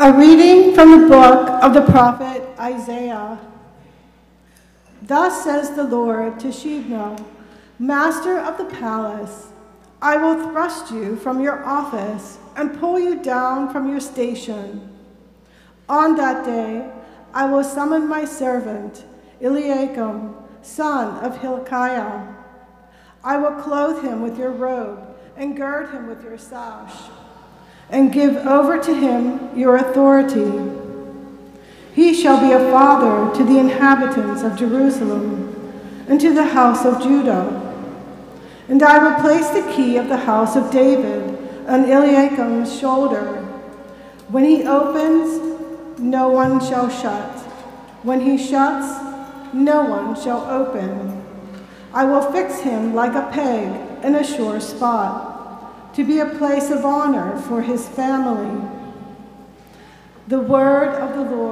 A reading from the book of the prophet Isaiah. Thus says the Lord to Shebna, master of the palace, I will thrust you from your office and pull you down from your station. On that day, I will summon my servant, Eliakim, son of Hilkiah. I will clothe him with your robe and gird him with your sash, and give over to him your authority. He shall be a father to the inhabitants of Jerusalem and to the house of Judah. And I will place the key of the house of David on Eliakim's shoulder. When he opens, no one shall shut. When he shuts, no one shall open. I will fix him like a peg in a sure spot, to be a place of honor for his family. The word of the Lord.